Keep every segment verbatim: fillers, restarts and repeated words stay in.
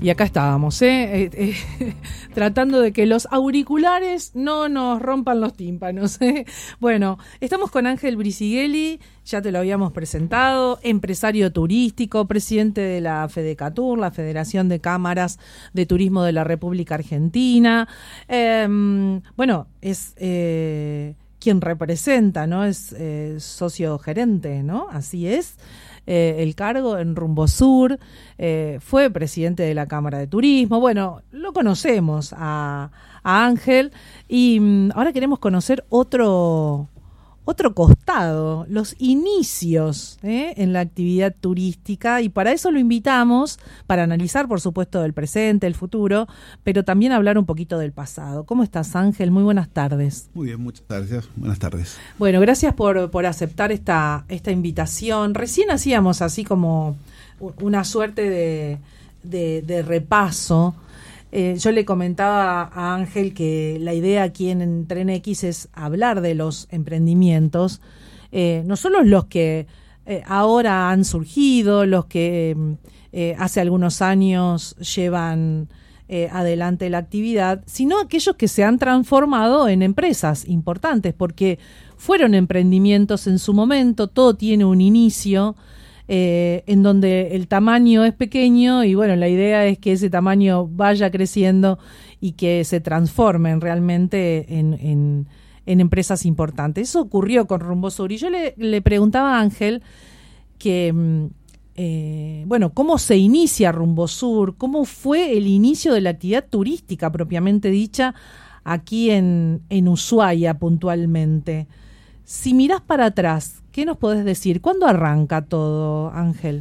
Y acá estábamos, ¿eh? Eh, eh, tratando de que los auriculares no nos rompan los tímpanos, ¿eh? Bueno, estamos con Ángel Bricigheli, ya te lo habíamos presentado, empresario turístico, presidente de la FEDECATUR, la Federación de Cámaras de Turismo de la República Argentina. Eh, bueno, es eh, quien representa, ¿no? Es eh, socio gerente, ¿no? Así es. Eh, el cargo en Rumbo Sur, eh, fue presidente de la Cámara de Turismo. Bueno, lo conocemos a, a Ángel y mm, ahora queremos conocer otro otro costado, los inicios ¿eh? en la actividad turística, y para eso lo invitamos, para analizar por supuesto el presente, el futuro, pero también hablar un poquito del pasado. ¿Cómo estás, Ángel? Muy buenas tardes. Muy bien, muchas gracias. Buenas tardes. Bueno, gracias por, por aceptar esta, esta invitación. Recién hacíamos así como una suerte de, de, de repaso. Eh, yo le comentaba a Ángel que la idea aquí en Tren X es hablar de los emprendimientos, eh, no solo los que eh, ahora han surgido, los que eh, hace algunos años llevan eh, adelante la actividad, sino aquellos que se han transformado en empresas importantes, porque fueron emprendimientos en su momento, todo tiene un inicio. Eh, en donde el tamaño es pequeño y bueno, la idea es que ese tamaño vaya creciendo y que se transformen realmente en, en, en empresas importantes. Eso ocurrió con Rumbo Sur y yo le, le preguntaba a Ángel que, eh, bueno, ¿cómo se inicia Rumbo Sur? ¿Cómo fue el inicio de la actividad turística propiamente dicha aquí en, en Ushuaia puntualmente? Si mirás para atrás, ¿qué nos podés decir? ¿Cuándo arranca todo, Ángel?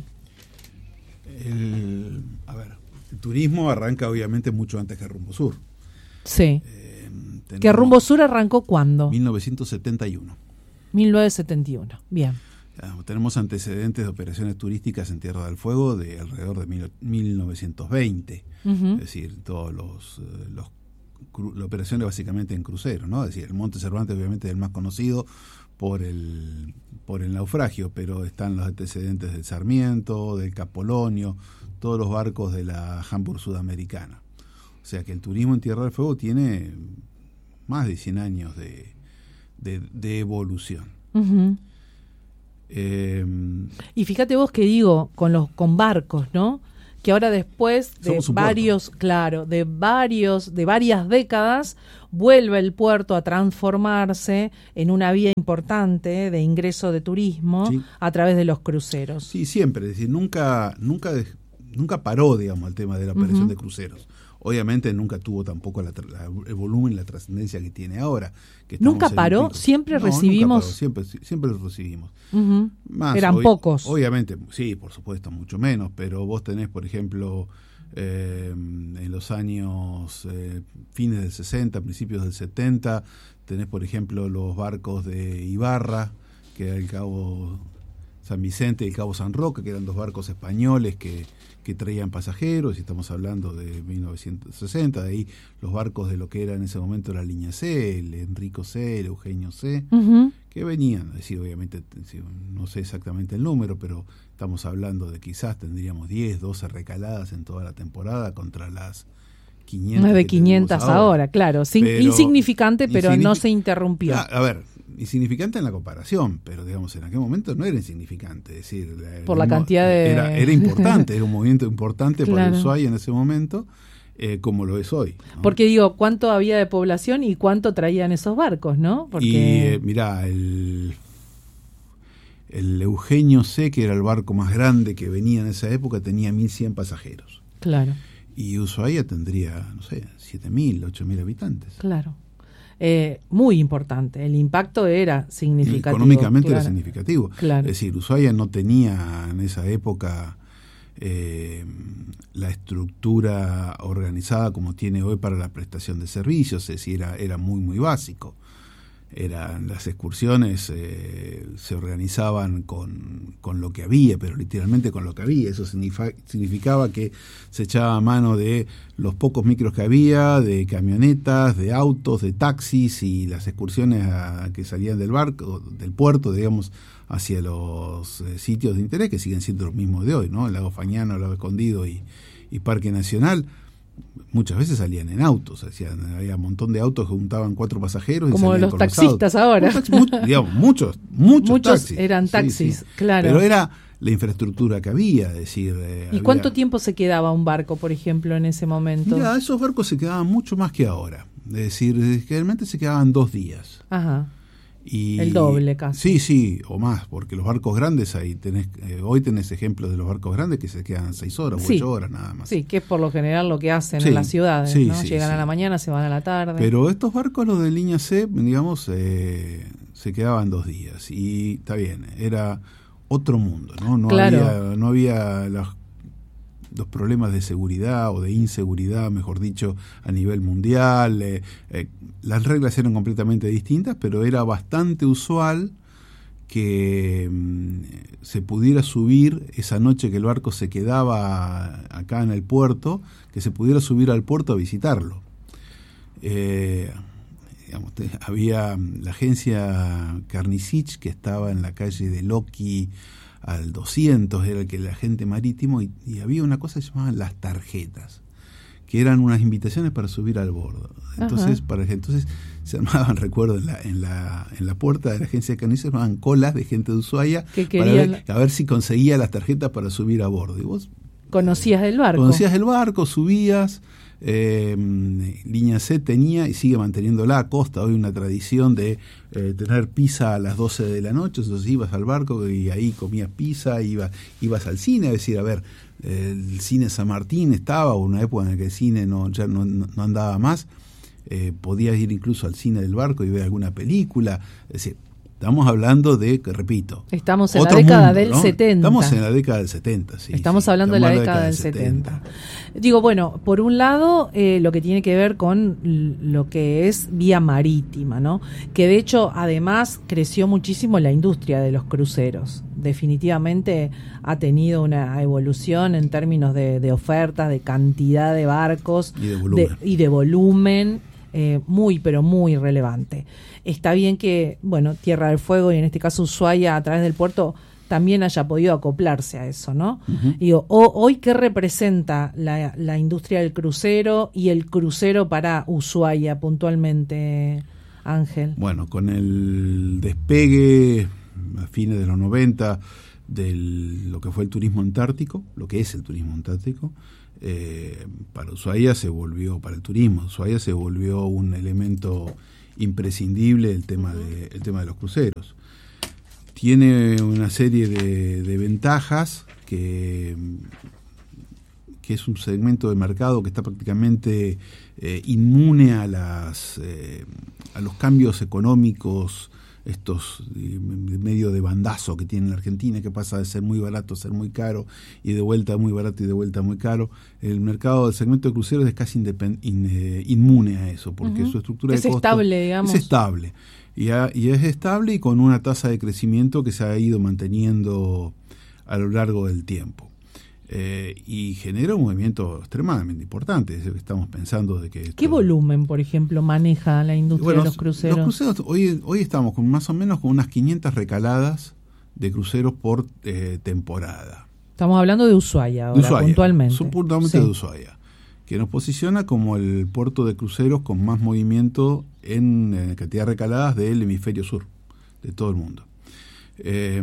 El, a ver, el turismo arranca obviamente mucho antes que Rumbo Sur. Sí. Eh, ¿Que Rumbo Sur arrancó cuándo? mil novecientos setenta y uno. mil novecientos setenta y uno, bien. Ya, tenemos antecedentes de operaciones turísticas en Tierra del Fuego de alrededor de mil, mil novecientos veinte. Uh-huh. Es decir, todos los... los las operaciones básicamente en crucero, ¿no? Es decir, el Monte Cervantes obviamente es el más conocido por el por el naufragio, pero están los antecedentes del Sarmiento, del Capolonio, todos los barcos de la Hamburg Sudamericana. O sea que el turismo en Tierra del Fuego tiene más de cien años de, de, de evolución. Uh-huh. Eh, y fíjate vos que digo, con los con barcos, ¿no? Que ahora después de varios, puerto. claro, de varios, de varias décadas, vuelve el puerto a transformarse en una vía importante de ingreso de turismo sí. a través de los cruceros. Sí, siempre, es decir, nunca, nunca, nunca paró, digamos, el tema de la operación uh-huh. de cruceros. Obviamente nunca tuvo tampoco la, la, el volumen y la trascendencia que tiene ahora. Que ¿Nunca paró? ¿Siempre no, recibimos? Nunca paró, siempre, siempre lo recibimos. Uh-huh. Más, Eran ob- pocos. Obviamente, sí, por supuesto, mucho menos, pero vos tenés, por ejemplo, eh, en los años eh, fines del sesenta, principios del setenta, tenés, por ejemplo, los barcos de Ibarra, que era el Cabo San Vicente y el Cabo San Roque, que eran dos barcos españoles que que traían pasajeros, y estamos hablando de mil novecientos sesenta, de ahí los barcos de lo que era en ese momento la línea C, el Enrico C, el Eugenio C, uh-huh. que venían, es decir, obviamente, no sé exactamente el número, pero estamos hablando de quizás tendríamos diez, doce recaladas en toda la temporada contra las quinientas. Más de quinientas ahora, ahora, claro, Sin, pero, insignificante, pero insignific- no se interrumpió. A, a ver, insignificante en la comparación, pero digamos en aquel momento no era insignificante, es decir, por la cantidad de... Era, era importante, era un movimiento importante claro. para Ushuaia en ese momento, eh, como lo es hoy, ¿no? Porque digo, ¿cuánto había de población y cuánto traían esos barcos, no? Porque... Y eh, mirá, el, el Eugenio C, que era el barco más grande que venía en esa época, tenía mil cien pasajeros. Claro. Y Ushuaia tendría, no sé, siete mil, ocho mil habitantes. Claro. Eh, muy importante, el impacto era significativo. Económicamente claro. era significativo. Claro. Es decir, Ushuaia no tenía en esa época eh, la estructura organizada como tiene hoy para la prestación de servicios, es decir, era, era muy, muy básico. Eran las excursiones eh, se organizaban con, con lo que había, pero literalmente con lo que había. Eso significa, significaba que se echaba a mano de los pocos micros que había, de camionetas, de autos, de taxis, y las excursiones a, que salían del barco, del puerto, digamos, hacia los eh, sitios de interés, que siguen siendo los mismos de hoy, ¿no? El lago Fañano, el lago Escondido y, y Parque Nacional, muchas veces salían en autos, hacían, había un montón de autos que juntaban cuatro pasajeros. Como y salían los con taxistas los ahora. Taxi, mu digamos, muchos, muchos, muchos taxis. eran taxis, sí, sí. Claro. Pero era la infraestructura que había, es decir... Eh, ¿Y había... cuánto tiempo se quedaba un barco, por ejemplo, en ese momento? Mira, esos barcos se quedaban mucho más que ahora. Es decir, generalmente se quedaban dos días. Ajá. Y, el doble casi. Sí, sí, o más, porque los barcos grandes, ahí tenés, eh, hoy tenés ejemplos de los barcos grandes que se quedan seis horas o sí. ocho horas nada más. Sí, que es por lo general lo que hacen sí, en las ciudades, sí, ¿no? Sí, Llegan sí. a la mañana, se van a la tarde. Pero estos barcos, los de línea C, digamos, eh, se quedaban dos días. Y está bien, era otro mundo, ¿no? No claro. había, no había los, los problemas de seguridad o de inseguridad, mejor dicho, a nivel mundial. Eh, eh, las reglas eran completamente distintas, pero era bastante usual que mmm, se pudiera subir esa noche que el barco se quedaba acá en el puerto, que se pudiera subir al puerto a visitarlo. Eh, digamos, te, había la agencia Carnicich, que estaba en la calle de Loki al doscientos, era el que el agente marítimo, y, y había una cosa que se llamaban las tarjetas, que eran unas invitaciones para subir al bordo. Entonces, Ajá. para entonces se armaban, recuerdo, en la, en la, en la puerta de la agencia de Carnicich se armaban colas de gente de Ushuaia para ver, a ver si conseguía las tarjetas para subir a bordo. Y vos conocías el barco. Conocías el barco, subías. Eh, Línea C tenía y sigue manteniéndola a Costa hoy una tradición de eh, tener pizza a las doce de la noche, entonces ibas al barco y ahí comías pizza, ibas, ibas al cine, es decir, a ver, eh, el cine San Martín estaba, una época en la que el cine no, ya no, no andaba más, eh, podías ir incluso al cine del barco y ver alguna película, es decir, estamos hablando de, que repito, estamos en la década mundo, del ¿no? setenta. Estamos en la década del setenta, sí. Estamos sí, hablando estamos de la década, década del setenta. setenta. Digo, bueno, por un lado, eh, lo que tiene que ver con lo que es vía marítima, ¿no? Que de hecho, además, creció muchísimo la industria de los cruceros. Definitivamente ha tenido una evolución en términos de, de ofertas, de cantidad de barcos y de volumen. De, y de volumen. Eh, muy, pero muy relevante. Está bien que, bueno, Tierra del Fuego y en este caso Ushuaia a través del puerto también haya podido acoplarse a eso, ¿no? Uh-huh. Digo, o, hoy, ¿qué representa la, la industria del crucero y el crucero para Ushuaia puntualmente, Ángel? Bueno, con el despegue a fines de los noventa de lo que fue el turismo antártico, lo que es el turismo antártico, Eh, para Ushuaia se volvió, para el turismo, Ushuaia se volvió un elemento imprescindible el tema de, el tema de los cruceros. Tiene una serie de, de ventajas que, que es un segmento de mercado que está prácticamente eh, inmune a las eh, a los cambios económicos, estos eh, medio de bandazo que tiene la Argentina, que pasa de ser muy barato a ser muy caro, y de vuelta muy barato y de vuelta muy caro. El mercado del segmento de cruceros es casi independ, in, eh, inmune a eso, porque uh-huh. su estructura es de costo estable, digamos. es estable. Y, a, y es estable y con una tasa de crecimiento que se ha ido manteniendo a lo largo del tiempo. Eh, y genera un movimiento extremadamente importante. Es lo que estamos pensando de que esto... ¿Qué volumen, por ejemplo, maneja la industria bueno, de los cruceros? Los cruceros, hoy, hoy estamos con más o menos con unas quinientas recaladas de cruceros por eh, temporada. Estamos hablando de Ushuaia ahora, de Ushuaia, puntualmente. Puntualmente sí. de Ushuaia, que nos posiciona como el puerto de cruceros con más movimiento en, en cantidad de recaladas del hemisferio sur, de todo el mundo. Eh,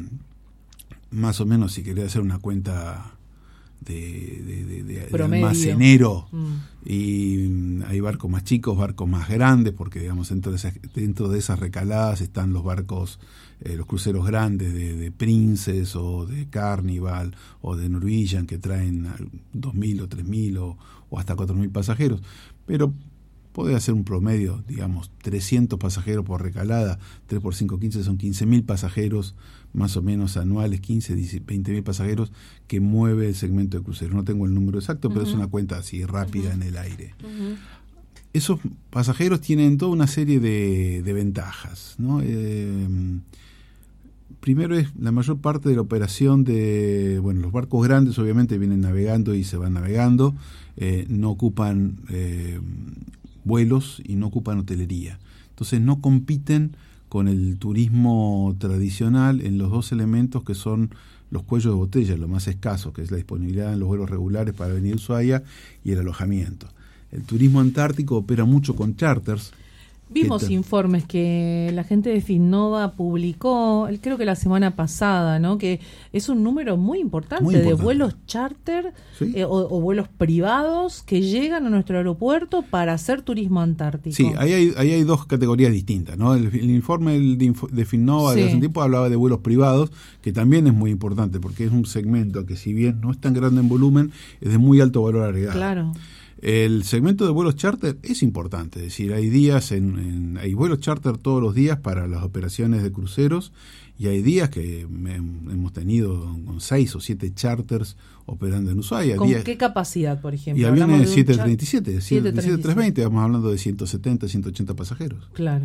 más o menos, si querés hacer una cuenta de, de, de, de, de almacenero, mm. y hay barcos más chicos, barcos más grandes, porque digamos dentro de esas, dentro de esas recaladas están los barcos, eh, los cruceros grandes de, de Princess o de Carnival o de Norwegian, que traen dos mil o tres mil o, o hasta cuatro mil pasajeros, pero puede hacer un promedio, digamos, trescientos pasajeros por recalada, tres por cinco, quince, son quince mil pasajeros más o menos anuales, quince, veinte mil pasajeros que mueve el segmento de cruceros. No tengo el número exacto, uh-huh. pero es una cuenta así rápida uh-huh. en el aire. Uh-huh. Esos pasajeros tienen toda una serie de, de ventajas, ¿no? Eh, primero es la mayor parte de la operación de, bueno, los barcos grandes obviamente vienen navegando y se van navegando, eh, no ocupan eh, vuelos y no ocupan hotelería. Entonces no compiten con el turismo tradicional en los dos elementos que son los cuellos de botella, lo más escaso, que es la disponibilidad en los vuelos regulares para venir a Ushuaia y el alojamiento. El turismo antártico opera mucho con charters. Vimos te... informes que la gente de Finnova publicó, creo que la semana pasada, ¿no? Que es un número muy importante, muy importante. de vuelos charter, ¿sí? eh, o, o vuelos privados que llegan a nuestro aeropuerto para hacer turismo antártico. Sí, ahí hay, ahí hay dos categorías distintas, ¿no? El, el informe de, de Finnova sí. de hace tiempo hablaba de vuelos privados, que también es muy importante porque es un segmento que, si bien no es tan grande en volumen, es de muy alto valor agregado. Claro. El segmento de vuelos charter es importante, es decir, hay días, en, en, hay vuelos charter todos los días para las operaciones de cruceros y hay días que me, hemos tenido con seis o siete charters operando en Ushuaia. ¿Con días, qué capacidad, por ejemplo? Y aviones setecientos treinta y siete, setecientos trescientos veinte, vamos hablando de ciento setenta, ciento ochenta pasajeros. Claro.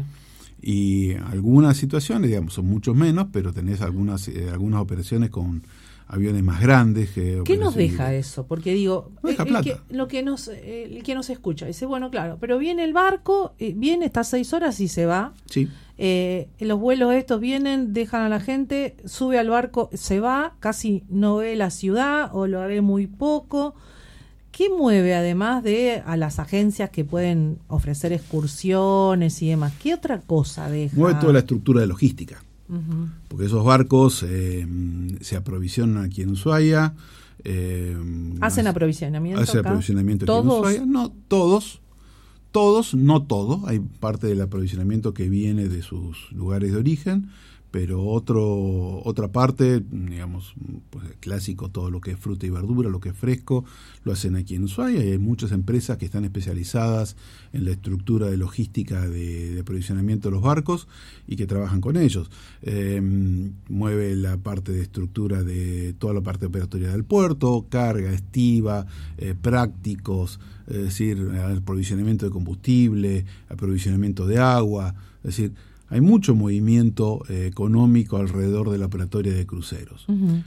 Y algunas situaciones, digamos, son muchos menos, pero tenés algunas, eh, algunas operaciones con aviones más grandes. Que ¿Qué nos deja eso? Porque digo, no deja el, plata. El que, lo que nos, el que nos escucha dice, bueno, claro, pero viene el barco, eh, viene, está seis horas y se va. Sí. Eh, los vuelos estos vienen, dejan a la gente, sube al barco, se va, casi no ve la ciudad o lo ve muy poco. ¿Qué mueve, además de a las agencias que pueden ofrecer excursiones y demás? ¿Qué otra cosa deja? Mueve toda la estructura de logística. Uh-huh. Porque esos barcos eh, se aprovisionan aquí en Ushuaia. Eh, ¿Hacen aprovisionamiento Hacen acá? aprovisionamiento aquí ¿Todos? en Ushuaia. No, todos. Todos, no todos. Hay parte del aprovisionamiento que viene de sus lugares de origen, pero otro otra parte, digamos, pues clásico, todo lo que es fruta y verdura, lo que es fresco, lo hacen aquí en Ushuaia, y hay muchas empresas que están especializadas en la estructura de logística de, de aprovisionamiento de los barcos y que trabajan con ellos. Eh, mueve la parte de estructura de toda la parte operatoria del puerto, carga, estiva, eh, prácticos, es decir, aprovisionamiento de combustible, aprovisionamiento de agua, es decir, hay mucho movimiento eh, económico alrededor de la operatoria de cruceros. Uh-huh.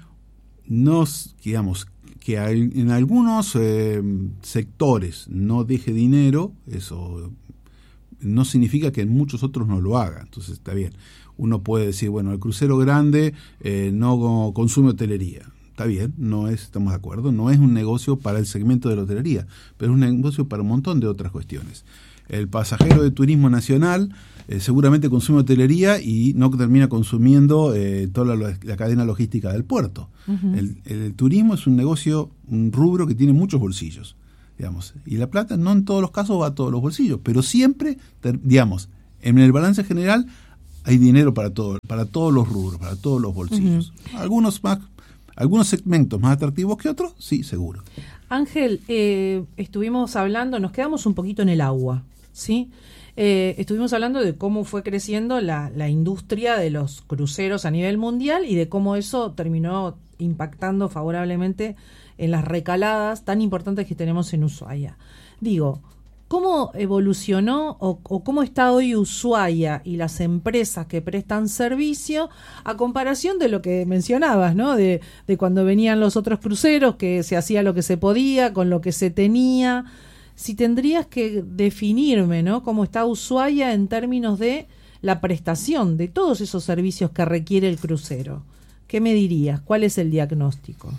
Nos, digamos, que hay, en algunos eh, sectores no deje dinero, eso no significa que en muchos otros no lo haga. Entonces está bien. Uno puede decir, bueno, el crucero grande eh, no consume hotelería. Está bien, no es, estamos de acuerdo, no es un negocio para el segmento de la hotelería, pero es un negocio para un montón de otras cuestiones. El pasajero de turismo nacional eh, seguramente consume hotelería y no termina consumiendo eh, toda la, la cadena logística del puerto. Uh-huh. El, el turismo es un negocio, un rubro que tiene muchos bolsillos, digamos, y la plata no en todos los casos va a todos los bolsillos, pero siempre, digamos, en el balance general hay dinero para todo, para todos los rubros, para todos los bolsillos. Uh-huh. Algunos más, algunos segmentos más atractivos que otros, sí, seguro. Ángel, eh, estuvimos hablando, nos quedamos un poquito en el agua, ¿sí? Eh, estuvimos hablando de cómo fue creciendo la, la industria de los cruceros a nivel mundial y de cómo eso terminó impactando favorablemente en las recaladas tan importantes que tenemos en Ushuaia. Digo, ¿cómo evolucionó o, o cómo está hoy Ushuaia y las empresas que prestan servicio a comparación de lo que mencionabas, ¿no? De, de cuando venían los otros cruceros, que se hacía lo que se podía, con lo que se tenía. Si tendrías que definirme, ¿no?, cómo está Ushuaia en términos de la prestación de todos esos servicios que requiere el crucero, ¿qué me dirías? ¿Cuál es el diagnóstico?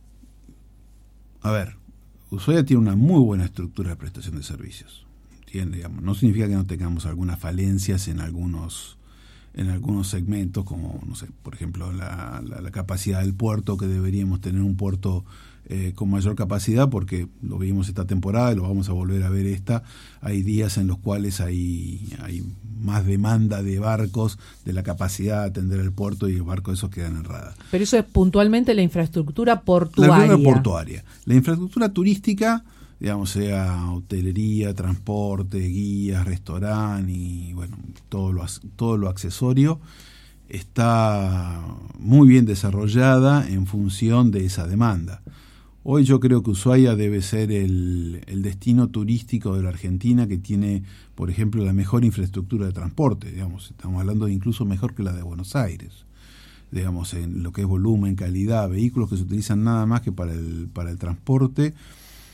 A ver, Ushuaia tiene una muy buena estructura de prestación de servicios. Tiene, digamos, no significa que no tengamos algunas falencias en algunos en algunos segmentos, como, no sé, por ejemplo, la, la, la capacidad del puerto, que deberíamos tener un puerto eh, con mayor capacidad, porque lo vimos esta temporada y lo vamos a volver a ver esta. Hay días en los cuales hay, hay más demanda de barcos, de la capacidad de atender el puerto, y los barcos esos quedan en rada. Pero eso es puntualmente la infraestructura portuaria. La infraestructura portuaria. La infraestructura turística, digamos, sea hotelería, transporte, guías, restaurante y bueno, todo lo, todo lo accesorio, está muy bien desarrollada en función de esa demanda. Hoy yo creo que Ushuaia debe ser el, el destino turístico de la Argentina que tiene, por ejemplo, la mejor infraestructura de transporte. Digamos, estamos hablando de incluso mejor que la de Buenos Aires. Digamos, en lo que es volumen, calidad, vehículos que se utilizan nada más que para el, para el transporte.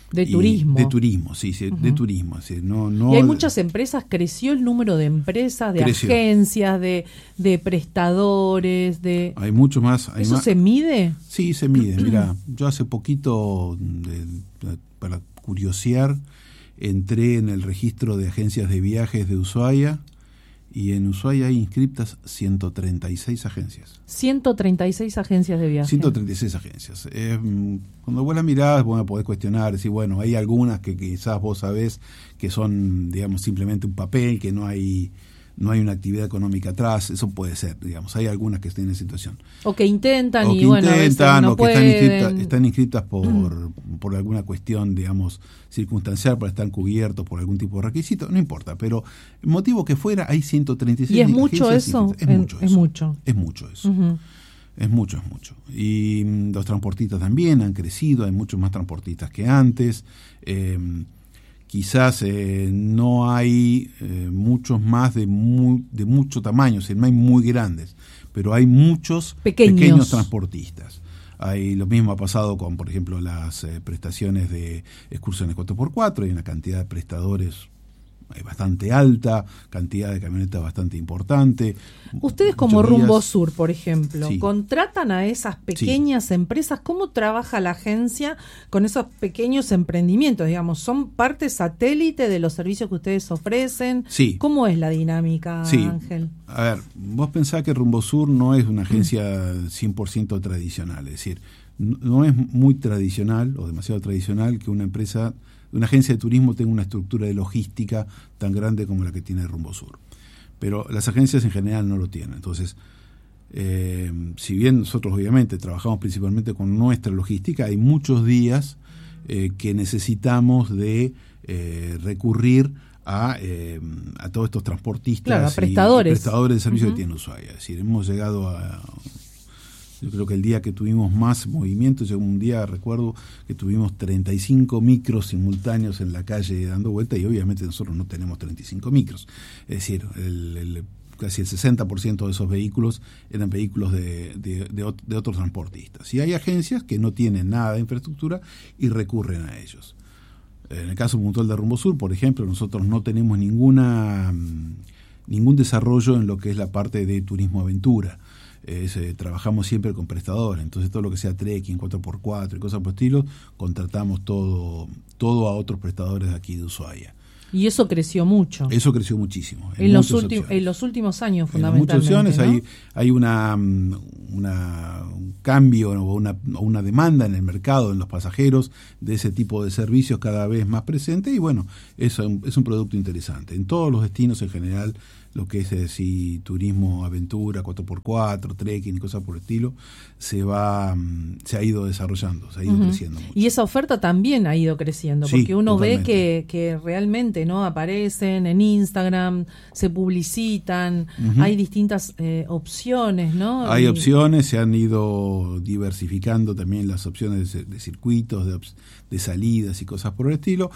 De y, turismo. De turismo, sí, sí uh-huh. de turismo. Sí, no, no, y hay muchas empresas, creció el número de empresas, de creció. agencias, de, de prestadores, de... Hay mucho más. Hay ¿Eso más, se mide? Sí, se mide. Mira, yo hace poquito, de, de, para curiosear, entré en el registro de agencias de viajes de Ushuaia, y en Ushuaia hay inscriptas ciento treinta y seis agencias. ciento treinta y seis agencias de viaje. ciento treinta y seis agencias. Eh, cuando vos las mirás, vos a poder cuestionar, decir, bueno, hay algunas que quizás vos sabés que son, digamos, simplemente un papel, que no hay no hay una actividad económica atrás, eso puede ser, digamos, hay algunas que estén en situación. O que intentan o y que bueno, intentan, a veces no o que pueden. están inscritas, están inscritas por, mm. por alguna cuestión, digamos, circunstancial, para estar cubiertos por algún tipo de requisito, no importa, pero el motivo que fuera, hay ciento treinta y seis. ¿Y es mucho eso? Es mucho es eso. mucho. Es mucho eso. Uh-huh. Es mucho, es mucho. Y mm, los transportistas también han crecido, hay muchos más transportistas que antes. Eh, Quizás eh, no hay eh, muchos más de, muy, de mucho tamaño, o sea, no hay muy grandes, pero hay muchos pequeños, pequeños transportistas. Hay, lo mismo ha pasado con, por ejemplo, las eh, prestaciones de excursiones cuatro por cuatro, hay una cantidad de prestadores bastante alta, cantidad de camionetas bastante importante. Ustedes como días, Rumbo Sur, por ejemplo, sí. contratan a esas pequeñas sí. empresas. ¿Cómo trabaja la agencia con esos pequeños emprendimientos? Digamos, ¿son parte satélite de los servicios que ustedes ofrecen? Sí. ¿Cómo es la dinámica, sí. Ángel? A ver, vos pensás que Rumbo Sur no es una agencia cien por ciento tradicional, es decir, no es muy tradicional o demasiado tradicional que una empresa, una agencia de turismo tenga una estructura de logística tan grande como la que tiene Rumbo Sur. Pero las agencias en general no lo tienen. Entonces, eh, si bien nosotros obviamente trabajamos principalmente con nuestra logística, hay muchos días eh, que necesitamos de eh, recurrir a, eh, a todos estos transportistas claro, a prestadores. Y, y prestadores de servicio uh-huh. que tiene Ushuaia. Es decir, hemos llegado a... Yo creo que el día que tuvimos más movimiento, yo un día recuerdo que tuvimos treinta y cinco micros simultáneos en la calle dando vuelta, y obviamente nosotros no tenemos treinta y cinco micros. Es decir, el, el, casi el sesenta por ciento de esos vehículos eran vehículos de, de, de, de otros transportistas. Y hay agencias que no tienen nada de infraestructura y recurren a ellos. En el caso puntual de Rumbo Sur, por ejemplo, nosotros no tenemos ninguna ningún desarrollo en lo que es la parte de turismo aventura. Es, eh, trabajamos siempre con prestadores, entonces todo lo que sea trekking, cuatro por cuatro y cosas por el estilo, contratamos todo todo a otros prestadores de aquí de Ushuaia. Y eso creció mucho. Eso creció muchísimo. En, los, últimos, en los últimos años, fundamentalmente. En muchas opciones, ¿no? hay, hay una, una, un cambio o una, una demanda en el mercado, en los pasajeros, de ese tipo de servicios cada vez más presente, y bueno, eso es un producto interesante. En todos los destinos en general, lo que es decir, turismo, aventura, cuatro por cuatro, trekking y cosas por el estilo, se va se ha ido desarrollando, se ha ido uh-huh. creciendo mucho. Y esa oferta también ha ido creciendo, sí, porque uno totalmente. ve que, que realmente no aparecen en Instagram, se publicitan, uh-huh. hay distintas eh, opciones, ¿no? Hay y... opciones, se han ido diversificando también las opciones de, de circuitos, de, de salidas y cosas por el estilo.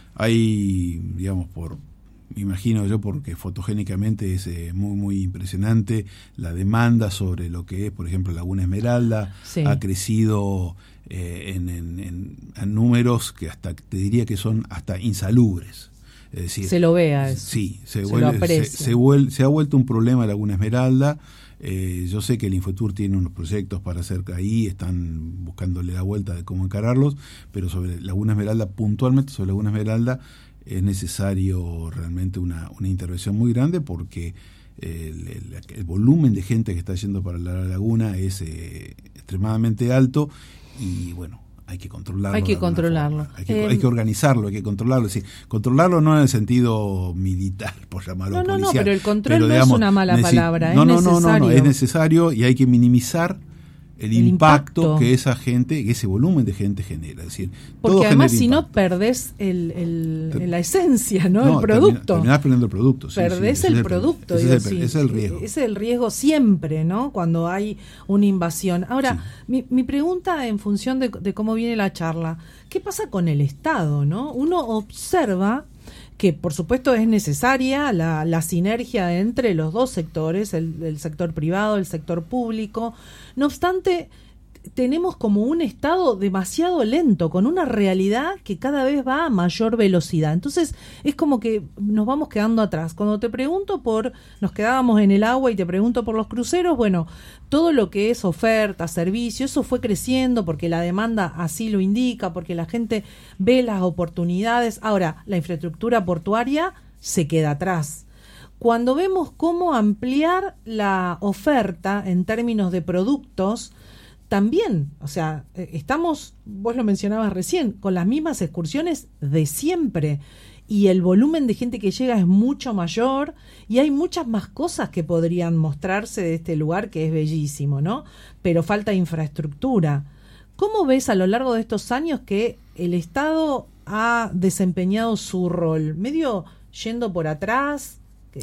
Hay, digamos, por... me imagino yo, porque fotogénicamente es eh, muy muy impresionante la demanda sobre lo que es, por ejemplo, Laguna Esmeralda. Sí. Ha crecido eh, en, en, en, en números que hasta te diría que son hasta insalubres. Es decir, se lo vea eso. Sí, se, se, vuelve, lo se, se, vuelve, se ha vuelto un problema Laguna Esmeralda. Eh, yo sé que el Infotour tiene unos proyectos para hacer ahí, están buscándole la vuelta de cómo encararlos, pero sobre Laguna Esmeralda, puntualmente sobre Laguna Esmeralda, es necesario realmente una, una intervención muy grande, porque el, el, el volumen de gente que está yendo para la laguna es eh, extremadamente alto, y bueno, hay que controlarlo. Hay que controlarlo. Hay que, eh, hay que organizarlo, hay que controlarlo. Es decir, controlarlo no en el sentido militar, por llamarlo no, no, policial. No, pero el control pero, no digamos, es una mala necesi- palabra, no, es no, necesario. No, no, no, es necesario, y hay que minimizar el, el impacto, impacto que esa gente, que ese volumen de gente genera. Es decir, porque todo además genera si impacto. no perdés el, el, el, la esencia, ¿no? no el producto. Termina, terminás perdiendo el producto. Sí, perdés sí, el, el producto. Ese, digo, es, el, sí, ese es el riesgo. Ese es el riesgo siempre, ¿no? Cuando hay una invasión. Ahora, sí. mi, mi pregunta en función de, de cómo viene la charla, ¿qué pasa con el Estado, no? Uno observa que por supuesto es necesaria la, la sinergia entre los dos sectores, el, el sector privado, el sector público. No obstante, tenemos como un estado demasiado lento, con una realidad que cada vez va a mayor velocidad. Entonces es como que nos vamos quedando atrás. Cuando te pregunto por, nos quedábamos en el agua y te pregunto por los cruceros, bueno, todo lo que es oferta, servicio, eso fue creciendo porque la demanda así lo indica, porque la gente ve las oportunidades. Ahora, la infraestructura portuaria se queda atrás. Cuando vemos cómo ampliar la oferta en términos de productos, también, o sea, estamos, vos lo mencionabas recién, con las mismas excursiones de siempre y el volumen de gente que llega es mucho mayor y hay muchas más cosas que podrían mostrarse de este lugar que es bellísimo, ¿no? Pero falta infraestructura. ¿Cómo ves a lo largo de estos años que el Estado ha desempeñado su rol? ¿Medio yendo por atrás?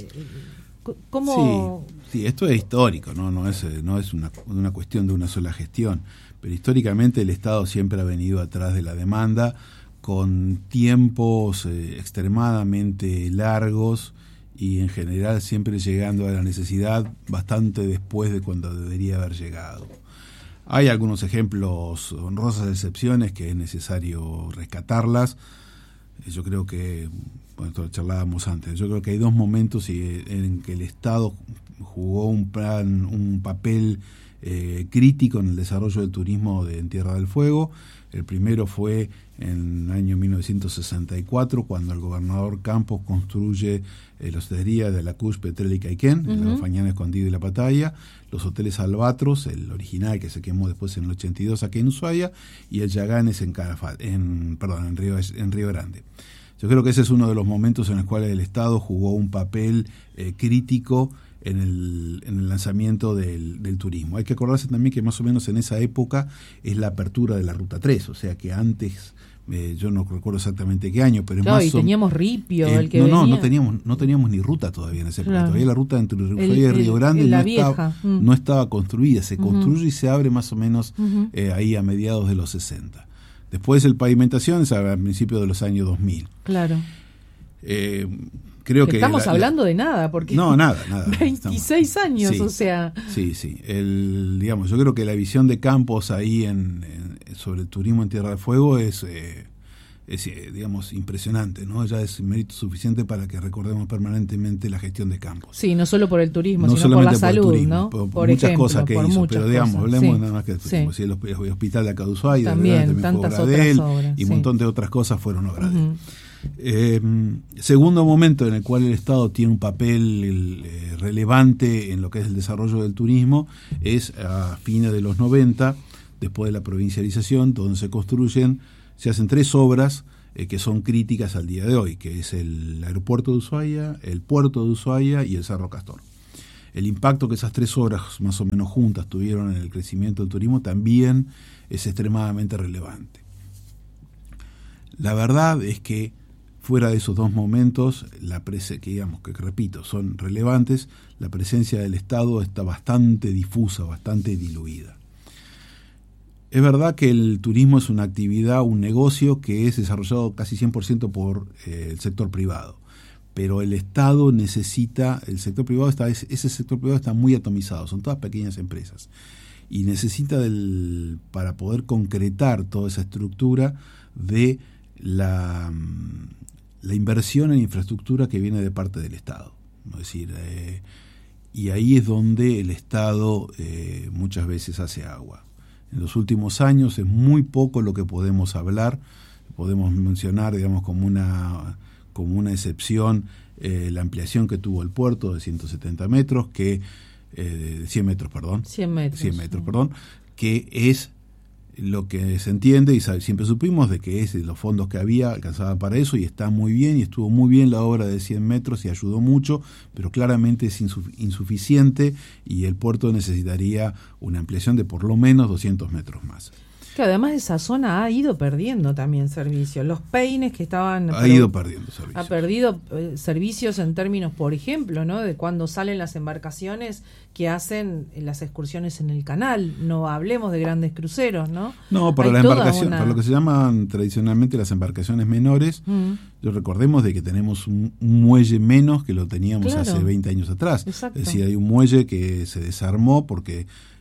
¿Cómo? Sí, sí, esto es histórico, no, no es, no es una, una cuestión de una sola gestión, pero históricamente el Estado siempre ha venido atrás de la demanda con tiempos eh, extremadamente largos y en general siempre llegando a la necesidad bastante después de cuando debería haber llegado. Hay algunos ejemplos, honrosas excepciones que es necesario rescatarlas. Yo creo que, bueno, esto lo charlábamos antes, yo creo que hay dos momentos en que el Estado jugó un plan, un papel eh, crítico en el desarrollo del turismo de, en Tierra del Fuego. El primero fue en el año mil novecientos sesenta y cuatro, cuando el gobernador Campos construye eh, la hospedería de la Cush, Petrel y Caiquén, uh-huh. en la Fañana Escondido y La Pataya, los hoteles Albatros, el original que se quemó después en el ochenta y dos aquí en Ushuaia, y el Yaganes en Calafate, en, perdón, en Río, en Río Grande. Yo creo que ese es uno de los momentos en los cuales el Estado jugó un papel eh, crítico en el, en el lanzamiento del, del turismo. Hay que acordarse también que más o menos en esa época es la apertura de la Ruta tres, o sea que antes, eh, yo no recuerdo exactamente qué año, pero claro, más y teníamos Ripio, eh, el que no, venía. No, no teníamos, no teníamos ni ruta todavía en ese claro. momento. Todavía la ruta entre Ushuaia y el, Río Grande el, no, vieja. estaba, mm. no estaba construida, se construye uh-huh. y se abre más o menos uh-huh. eh, ahí a mediados de los sesenta. Después el pavimentación es a principios de los años dos mil. Claro. Eh, creo que, que estamos la, hablando la, de nada, porque no, nada, nada. veintiséis estamos, años, sí, o sea. Sí, sí. El, digamos, yo creo que la visión de Campos ahí en, en, sobre el turismo en Tierra del Fuego es, eh, es eh, digamos, impresionante, ¿no? Ya es mérito suficiente para que recordemos permanentemente la gestión de Campos. Sí, no solo por el turismo, no sino por la por salud, turismo, ¿no? Por, por muchas ejemplo, cosas que por hizo, pero digamos, cosas. hablemos sí. nada más que del turismo. Sí. Sí, el, el hospital de acá de Ushuaia, también, de verdad, también tantas fue obra de él, obras, y un sí. montón de otras cosas fueron obra uh-huh. de él. Eh, segundo momento en el cual el Estado tiene un papel eh, relevante en lo que es el desarrollo del turismo es a fines de los noventa, después de la provincialización, donde se construyen, se hacen tres obras eh, que son críticas al día de hoy, que es el aeropuerto de Ushuaia, el puerto de Ushuaia y el Cerro Castor. El impacto que esas tres obras más o menos juntas tuvieron en el crecimiento del turismo también es extremadamente relevante. La verdad es que fuera de esos dos momentos, la prese- que digamos que repito, son relevantes, la presencia del Estado está bastante difusa, bastante diluida. Es verdad que el turismo es una actividad, un negocio que es desarrollado casi cien por ciento por eh, el sector privado, pero el Estado necesita, el sector privado está, ese sector privado está muy atomizado, son todas pequeñas empresas, y necesita del, para poder concretar toda esa estructura de la... la inversión en infraestructura que viene de parte del Estado. Es decir, eh, y ahí es donde el Estado eh, muchas veces hace agua. En los últimos años es muy poco lo que podemos hablar, podemos mencionar, digamos, como una, como una excepción, eh, la ampliación que tuvo el puerto de ciento setenta metros, que, eh, de cien metros, perdón. cien metros. cien metros, perdón, que es lo que se entiende, y sabe, siempre supimos de que es, los fondos que había alcanzaban para eso, y está muy bien, y estuvo muy bien la obra de cien metros y ayudó mucho, pero claramente es insuf- insuficiente y el puerto necesitaría una ampliación de por lo menos doscientos metros más. Que además esa zona ha ido perdiendo también servicios. Los peines que estaban... Ha ido perdiendo servicios. Ha perdido eh, servicios en términos, por ejemplo, ¿no? De cuando salen las embarcaciones que hacen las excursiones en el canal. No hablemos de grandes cruceros, ¿no? No, para Hay la toda embarcación, una... para lo que se llaman tradicionalmente las embarcaciones menores, mm. yo recordemos de que tenemos un, un muelle menos que lo teníamos claro. hace veinte años atrás. Exacto. Es decir, hay un muelle que se desarmó porque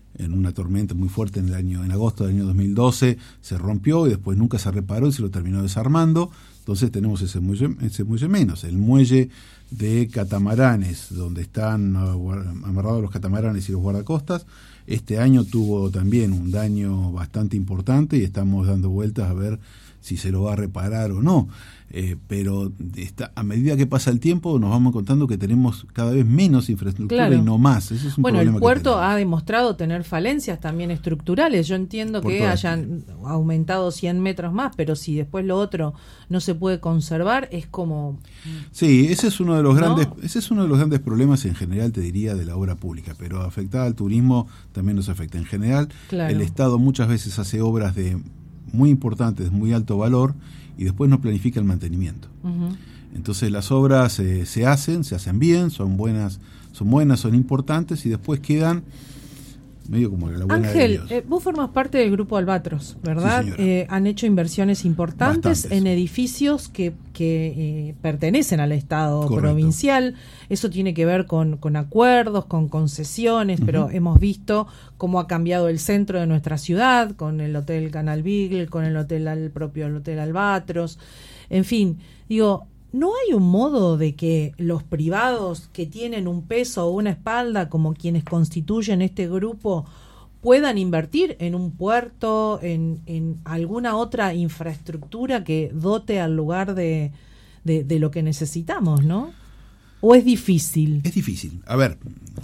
en una tormenta muy fuerte en el año en agosto del año dos mil doce, se rompió y después nunca se reparó y se lo terminó desarmando. Entonces tenemos ese muelle, ese muelle menos. El muelle de catamaranes, donde están amarrados los catamaranes y los guardacostas, este año tuvo también un daño bastante importante y estamos dando vueltas a ver si se lo va a reparar o no. Eh, pero está, a medida que pasa el tiempo nos vamos contando que tenemos cada vez menos infraestructura, claro, y no más. Ese es un bueno, problema. El puerto ha demostrado tener falencias también estructurales. Yo entiendo que hayan aumentado cien metros más, pero si después lo otro no se puede conservar, es como... Sí, ese es uno de los grandes, ¿no? ese es uno de los grandes problemas en general, te diría, de la obra pública, pero afectada al turismo también nos afecta. En general, claro, el Estado muchas veces hace obras de muy importantes, de muy alto valor, y después no planifica el mantenimiento. Uh-huh. Entonces las obras eh, se hacen, se hacen bien, son buenas, son buenas, son importantes, y después quedan medio como la buena Ángel, de Dios. Eh, vos formas parte del Grupo Albatros, ¿verdad? Sí, eh, han hecho inversiones importantes Bastantes. en edificios que, que eh, pertenecen al Estado Correcto. provincial. Eso tiene que ver con, con acuerdos, con concesiones, uh-huh, pero hemos visto cómo ha cambiado el centro de nuestra ciudad, con el Hotel Canal Beagle, con el hotel el propio el Hotel Albatros. En fin, digo, ¿no hay un modo de que los privados que tienen un peso o una espalda, como quienes constituyen este grupo, puedan invertir en un puerto, en, en alguna otra infraestructura que dote al lugar de, de, de lo que necesitamos, ¿no? ¿O es difícil? Es difícil. A ver,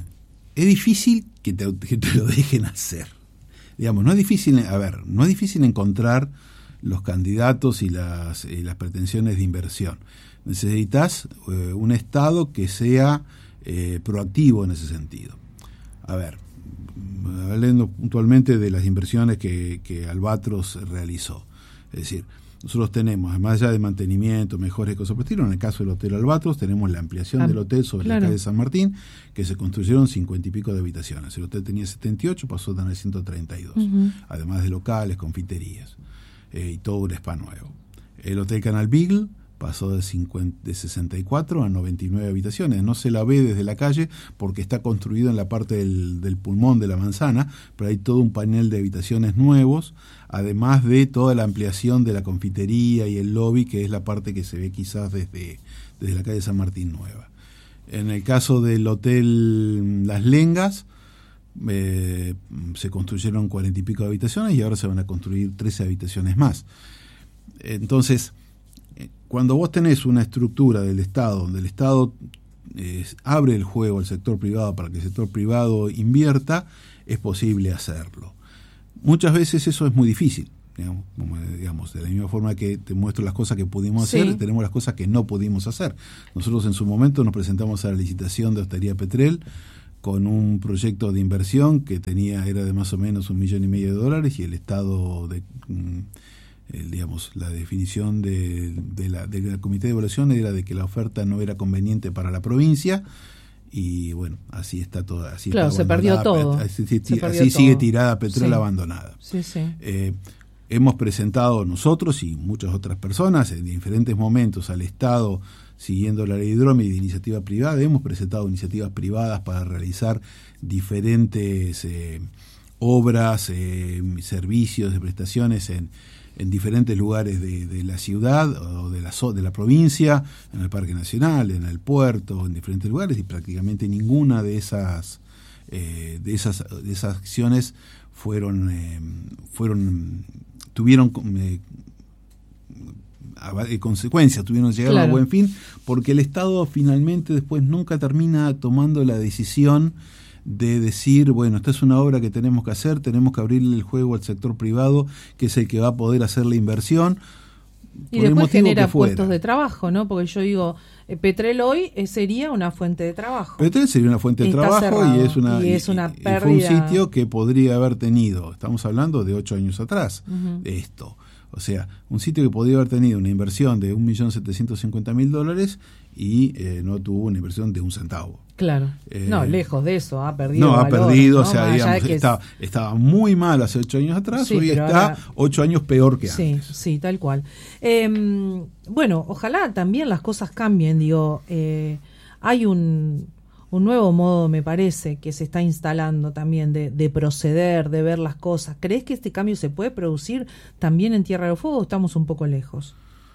es difícil que te, que te lo dejen hacer. Digamos, no es difícil, a ver, no es difícil encontrar los candidatos y las, y las pretensiones de inversión. Necesitas eh, un Estado que sea eh, proactivo en ese sentido. A ver, hablando puntualmente de las inversiones que, que Albatros realizó. Es decir, nosotros tenemos, además ya de mantenimiento, mejores cosas por el estilo, en el caso del Hotel Albatros, tenemos la ampliación ah, del hotel sobre claro. la calle San Martín, que se construyeron cincuenta y pico de habitaciones. El hotel tenía setenta y ocho, pasó a tener ciento treinta y dos, uh-huh. además de locales, confiterías, eh, y todo un spa nuevo. El Hotel Canal Beagle pasó de, cincuenta, de sesenta y cuatro a noventa y nueve habitaciones. No se la ve desde la calle porque está construido en la parte del, del pulmón de la manzana, pero hay todo un panel de habitaciones nuevos, además de toda la ampliación de la confitería y el lobby, que es la parte que se ve quizás desde, desde la calle San Martín Nueva. En el caso del Hotel Las Lengas, eh, se construyeron cuarenta y pico de habitaciones y ahora se van a construir trece habitaciones más. Entonces, cuando vos tenés una estructura del Estado, donde el Estado eh, abre el juego al sector privado para que el sector privado invierta, es posible hacerlo. Muchas veces eso es muy difícil, digamos, como, digamos, de la misma forma que te muestro las cosas que pudimos sí. hacer, tenemos las cosas que no pudimos hacer. Nosotros en su momento nos presentamos a la licitación de Hostería Petrel con un proyecto de inversión que tenía era de más o menos un millón y medio de dólares y el Estado de... Mm, El, digamos, la definición de, de la, del comité de evaluación era de que la oferta no era conveniente para la provincia y bueno, así está todo. Así claro, está se perdió todo. Así, así, se perdió así todo. sigue tirada Petrel sí. abandonada. Sí, sí. Eh, hemos presentado nosotros y muchas otras personas en diferentes momentos al Estado, siguiendo la ley hidrómica de iniciativa privada, hemos presentado iniciativas privadas para realizar diferentes eh, obras, eh, servicios, de prestaciones en en diferentes lugares de, de la ciudad o de la, de la provincia, en el Parque Nacional, en el puerto, en diferentes lugares, y prácticamente ninguna de esas eh, de esas de esas acciones fueron eh, fueron tuvieron eh, consecuencias, tuvieron llegar claro. a buen fin, porque el Estado finalmente después nunca termina tomando la decisión de decir, bueno, esta es una obra que tenemos que hacer, tenemos que abrirle el juego al sector privado, que es el que va a poder hacer la inversión. Y después genera puestos de trabajo, ¿no? Porque yo digo, eh, Petrel hoy eh, sería una fuente de trabajo. Petrel sería una fuente de Está trabajo cerrado, y es una, y es una y, pérdida. Y fue un sitio que podría haber tenido, estamos hablando de ocho años atrás, uh-huh. de esto. O sea, un sitio que podría haber tenido una inversión de un millón setecientos cincuenta mil dólares y eh, no tuvo una inversión de un centavo. Claro. Eh, no, lejos de eso, ha perdido. No, ha valor, perdido, ¿no? o sea, digamos, que estaba, es... estaba muy mal hace ocho años atrás, sí, hoy está ahora... ocho años peor que sí, antes. Sí, tal cual. Eh, bueno, ojalá también las cosas cambien, digo, eh, hay un, un nuevo modo, me parece, que se está instalando también de, de proceder, de ver las cosas. ¿Crees que este cambio se puede producir también en Tierra del Fuego o estamos un poco lejos?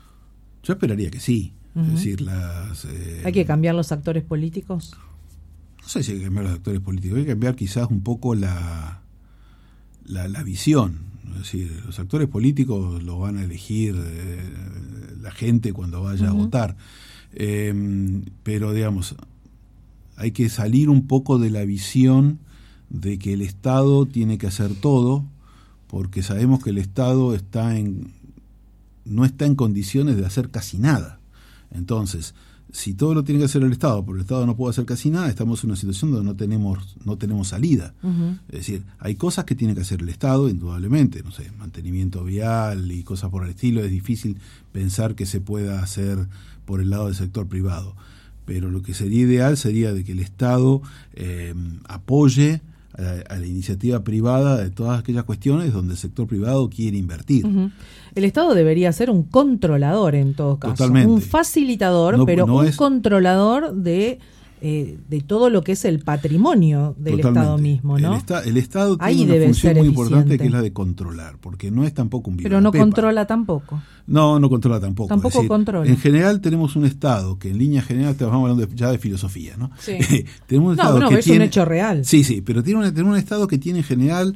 Yo esperaría que sí. Uh-huh. Es decir, las... Eh, ¿Hay que cambiar los actores políticos? No sé si hay que cambiar los actores políticos, hay que cambiar quizás un poco la, la, la visión. Es decir, los actores políticos los van a elegir eh, la gente cuando vaya uh-huh. a votar. Eh, pero, digamos, hay que salir un poco de la visión de que el Estado tiene que hacer todo, porque sabemos que el Estado está en, no está en condiciones de hacer casi nada. Entonces, si todo lo tiene que hacer el Estado, pero el Estado no puede hacer casi nada, estamos en una situación donde no tenemos no tenemos salida. Uh-huh. Es decir, hay cosas que tiene que hacer el Estado, indudablemente, no sé, mantenimiento vial y cosas por el estilo. Es difícil pensar que se pueda hacer por el lado del sector privado. Pero lo que sería ideal sería de que el Estado eh, apoye a, a la iniciativa privada de todas aquellas cuestiones donde el sector privado quiere invertir. Uh-huh. El Estado debería ser un controlador en todo caso. Totalmente. Un facilitador, no, pero no un es... controlador de, eh, de todo lo que es el patrimonio del Totalmente. Estado mismo, ¿no? El, esta, el Estado tiene Ahí una función muy eficiente. importante, que es la de controlar, porque no es tampoco un Pero no pepa. controla tampoco. No, no controla tampoco. Tampoco es decir, controla. En general tenemos un Estado que en línea general, estamos hablando de, ya de filosofía, ¿no? Sí. tenemos un no, Estado no, que es tiene, un hecho real. Sí, sí, pero tiene, una, tiene un Estado que tiene en general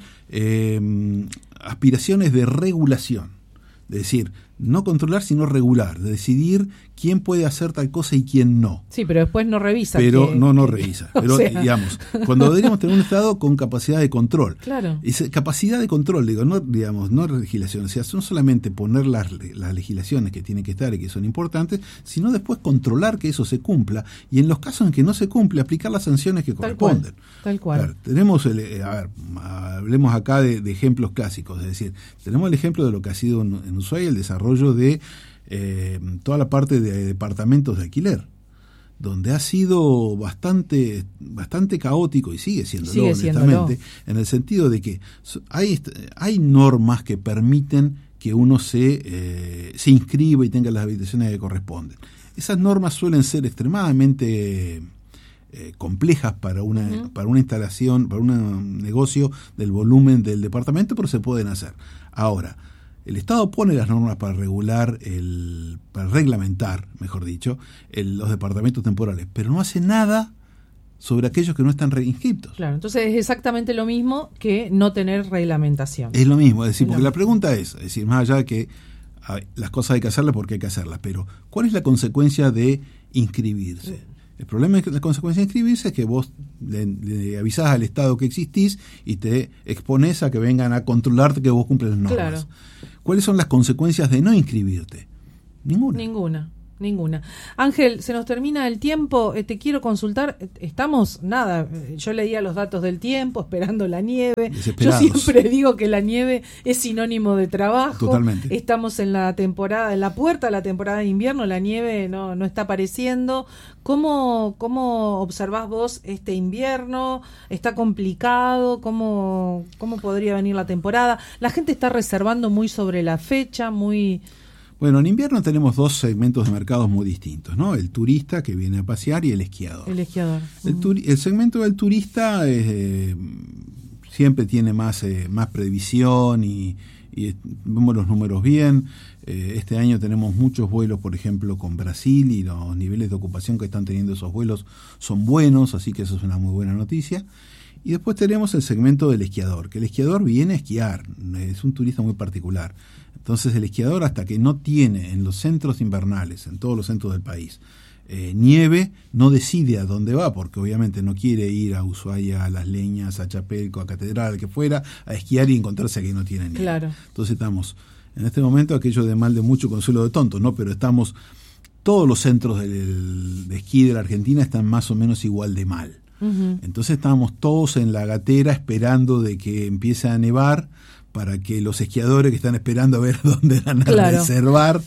eh, aspiraciones de regulación. Es decir, no controlar sino regular, de decidir quién puede hacer tal cosa y quién no. Sí, pero después no revisa. Pero que, no, no que, revisa. Pero, sea... digamos, cuando deberíamos tener un Estado con capacidad de control. Claro. Y capacidad de control, digo, no, digamos, no legislación, o sea, no solamente poner las, las legislaciones que tienen que estar y que son importantes, sino después controlar que eso se cumpla y en los casos en que no se cumple, aplicar las sanciones que tal corresponden. Cual, tal cual. Claro, tenemos, el, a ver, hablemos acá de, de ejemplos clásicos, es decir, tenemos el ejemplo de lo que ha sido en, en Ushuaia el desarrollo de eh, toda la parte de departamentos de alquiler, donde ha sido bastante bastante caótico y sigue siéndolo, sigue honestamente, siéndolo. En el sentido de que hay, hay normas que permiten que uno se, eh, se inscriba y tenga las habilitaciones que corresponden. Esas normas suelen ser extremadamente eh, complejas para una, uh-huh. para una instalación, para un negocio del volumen del departamento, pero se pueden hacer. Ahora, el Estado pone las normas para regular, el, para reglamentar, mejor dicho, el, los departamentos temporales, pero no hace nada sobre aquellos que no están reinscriptos. Claro, entonces es exactamente lo mismo que no tener reglamentación. Es lo mismo, es decir, es porque la pregunta es, es decir, más allá de que hay, las cosas hay que hacerlas porque hay que hacerlas, pero ¿cuál es la consecuencia de inscribirse? Sí. El problema es que la consecuencia de inscribirse es que vos le, le avisás al Estado que existís y te exponés a que vengan a controlarte que vos cumples las normas. Claro. ¿Cuáles son las consecuencias de no inscribirte? Ninguna. Ninguna. Ninguna. Ángel, se nos termina el tiempo, eh, te quiero consultar, estamos, nada, yo leía los datos del tiempo, esperando la nieve, yo siempre digo que la nieve es sinónimo de trabajo. Totalmente. Estamos en la temporada, en la puerta de la temporada de invierno, la nieve no, no está apareciendo. ¿Cómo, cómo observás vos este invierno? ¿Está complicado? ¿Cómo, cómo podría venir la temporada? La gente está reservando muy sobre la fecha, muy... Bueno, en invierno tenemos dos segmentos de mercados muy distintos, ¿no? El turista que viene a pasear y el esquiador. El esquiador. El, turi- el segmento del turista eh, siempre tiene más, eh, más previsión y, y vemos los números bien. Eh, este año tenemos muchos vuelos, por ejemplo, con Brasil y los niveles de ocupación que están teniendo esos vuelos son buenos, así que eso es una muy buena noticia. Y después tenemos el segmento del esquiador, que el esquiador viene a esquiar, es un turista muy particular. Entonces el esquiador, hasta que no tiene en los centros invernales, en todos los centros del país, eh, nieve, no decide a dónde va, porque obviamente no quiere ir a Ushuaia, a Las Leñas, a Chapelco, a Catedral, que fuera, a esquiar y encontrarse que no tiene nieve. Claro. Entonces estamos, en este momento, aquello de mal de mucho, consuelo de tonto, ¿no? Pero estamos, todos los centros del, de esquí de la Argentina están más o menos igual de mal. Uh-huh. Entonces estábamos todos en la gatera esperando de que empiece a nevar para que los esquiadores que están esperando a ver dónde van a claro. reservar.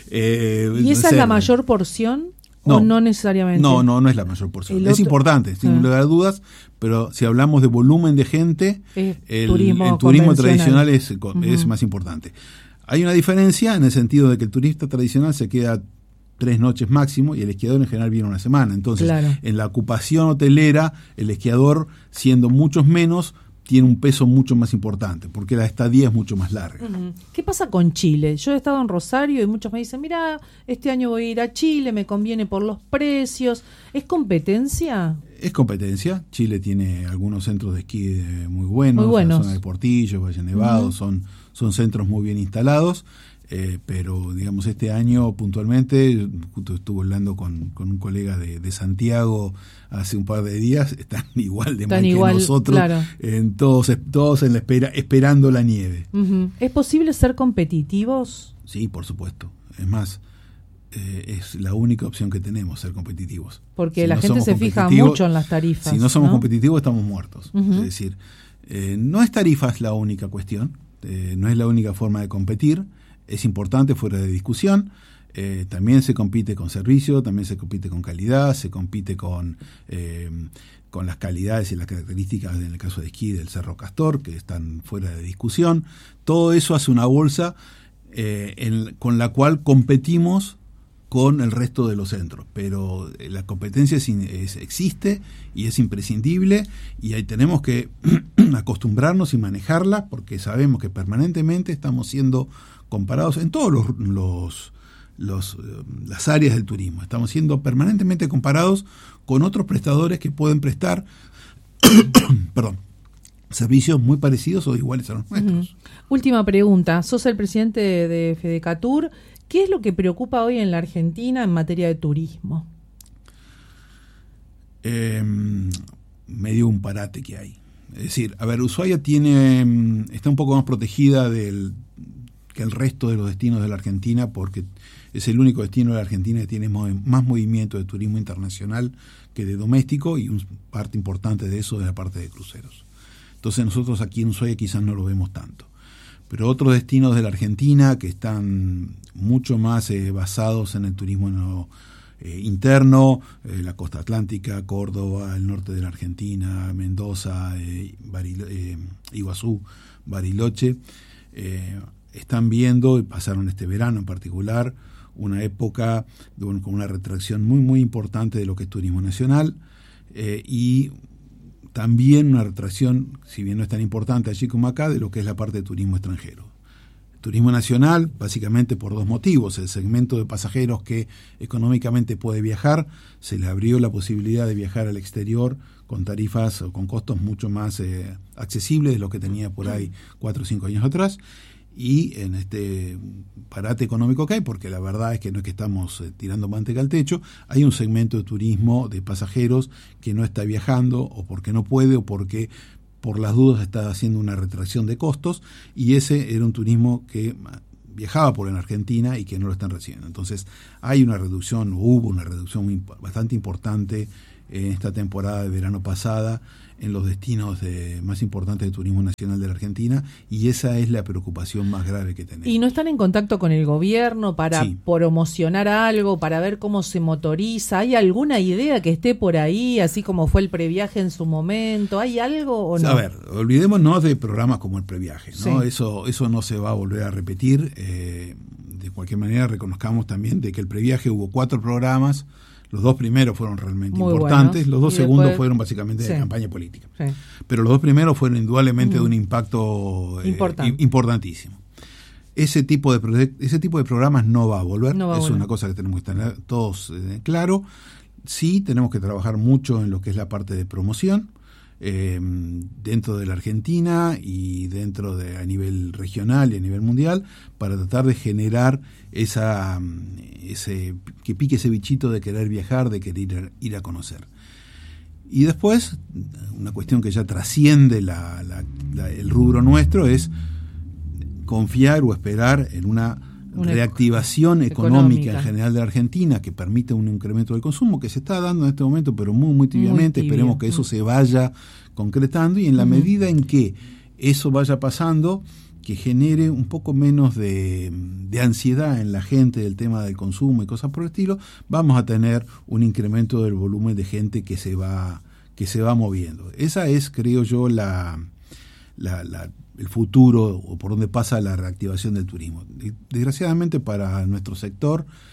Eh, ¿Y esa reserven. Es la mayor porción no, o no necesariamente? No, no, no es la mayor porción. El es otro, importante, sin lugar a dudas, pero si hablamos de volumen de gente, es el turismo, el turismo tradicional es, uh-huh. es más importante. Hay una diferencia en el sentido de que el turista tradicional se queda tres noches máximo, y el esquiador en general viene una semana. Entonces, claro. en la ocupación hotelera, el esquiador, siendo muchos menos, tiene un peso mucho más importante, porque la estadía es mucho más larga. Uh-huh. ¿Qué pasa con Chile? Yo he estado en Rosario y muchos me dicen, mira, este año voy a ir a Chile, me conviene por los precios. ¿Es competencia? Es competencia. Chile tiene algunos centros de esquí muy buenos, muy buenos. La zona de Portillo, Valle Nevado, uh-huh. son, son centros muy bien instalados. Eh, pero digamos este año puntualmente, justo estuve hablando con, con un colega de, de Santiago hace un par de días, están igual de están mal igual, que nosotros, claro. en todos, todos en la espera, esperando la nieve. Uh-huh. ¿Es posible ser competitivos? Sí, por supuesto. Es más, eh, es la única opción que tenemos, ser competitivos. Porque si la no gente se fija mucho en las tarifas. Si no somos ¿no? competitivos, estamos muertos. Uh-huh. Es decir, eh, no es tarifas la única cuestión, eh, no es la única forma de competir. Es importante, fuera de discusión. Eh, también se compite con servicio, también se compite con calidad, se compite con, eh, con las calidades y las características, en el caso de esquí, del Cerro Castor, que están fuera de discusión. Todo eso hace una bolsa eh, en, con la cual competimos con el resto de los centros. Pero la competencia es, es, existe y es imprescindible, y ahí tenemos que acostumbrarnos y manejarla, porque sabemos que permanentemente estamos siendo comparados en todos los, los, los las áreas del turismo. Estamos siendo permanentemente comparados con otros prestadores que pueden prestar perdón, servicios muy parecidos o iguales a los nuestros. Uh-huh. Última pregunta. Sos el presidente de, de Fedecatur. ¿Qué es lo que preocupa hoy en la Argentina en materia de turismo? Eh, medio un parate que hay. Es decir, a ver, Ushuaia tiene está un poco más protegida del que el resto de los destinos de la Argentina, porque es el único destino de la Argentina que tiene más movimiento de turismo internacional que de doméstico, y una parte importante de eso es la parte de cruceros. Entonces nosotros aquí en Ushuaia quizás no lo vemos tanto. Pero otros destinos de la Argentina que están mucho más eh, basados en el turismo no, eh, interno, eh, la costa atlántica, Córdoba, el norte de la Argentina, Mendoza, eh, Barilo, eh, Iguazú, Bariloche, eh, están viendo, y pasaron este verano en particular, una época de, bueno, con una retracción muy muy importante de lo que es turismo nacional, eh, y también una retracción, si bien no es tan importante allí como acá, de lo que es la parte de turismo extranjero. Turismo nacional, básicamente por dos motivos. El segmento de pasajeros que económicamente puede viajar, se le abrió la posibilidad de viajar al exterior con tarifas o con costos mucho más eh, accesibles de lo que tenía por ahí cuatro o cinco años atrás. Y en este parate económico que hay, porque la verdad es que no es que estamos eh, tirando manteca al techo, hay un segmento de turismo de pasajeros que no está viajando, o porque no puede, o porque por las dudas está haciendo una retracción de costos, y ese era un turismo que viajaba por en Argentina y que no lo están recibiendo. Entonces hay una reducción, hubo una reducción muy, bastante importante en esta temporada de verano pasada en los destinos de, más importantes de turismo nacional de la Argentina, y esa es la preocupación más grave que tenemos. ¿Y no están en contacto con el gobierno para sí. promocionar algo, para ver cómo se motoriza? ¿Hay alguna idea que esté por ahí, así como fue el previaje en su momento? ¿Hay algo o no? A ver, olvidémonos de programas como el previaje, ¿no? Sí. Eso, eso no se va a volver a repetir. Eh, de cualquier manera, reconozcamos también de que el previaje hubo cuatro programas. Los dos primeros fueron realmente Muy importantes, buenos. los dos Y segundos después, fueron básicamente sí. de campaña política. Sí. Pero los dos primeros fueron indudablemente Mm. de un impacto eh, Importante. importantísimo. Ese tipo de proyect- ese tipo de programas no va a volver, No va a es volver. una cosa que tenemos que tener todos eh, claro. Sí, tenemos que trabajar mucho en lo que es la parte de promoción, eh, dentro de la Argentina y dentro de a nivel regional y a nivel mundial, para tratar de generar esa ese que pique ese bichito de querer viajar, de querer ir a, ir a conocer. Y después, una cuestión que ya trasciende la, la, la, el rubro nuestro, es confiar o esperar en una, una reactivación económica, económica en general de la Argentina, que permite un incremento del consumo que se está dando en este momento, pero muy muy tibiamente. Muy tibio. Esperemos que eso se vaya concretando, y en la uh-huh. medida en que eso vaya pasando, que genere un poco menos de, de ansiedad en la gente del tema del consumo y cosas por el estilo, vamos a tener un incremento del volumen de gente que se va que se va moviendo. Esa es, creo yo, la, la, la el futuro, o por donde pasa la reactivación del turismo. Desgraciadamente para nuestro sector,